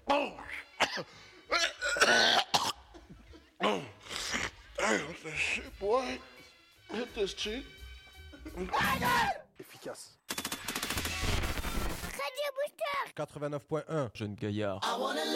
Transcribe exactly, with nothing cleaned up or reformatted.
Damn, that shit, boy. Hit this cheek. Efficace. Radio Booster quatre-vingt-neuf point un, Jeune Gaillard. I wanna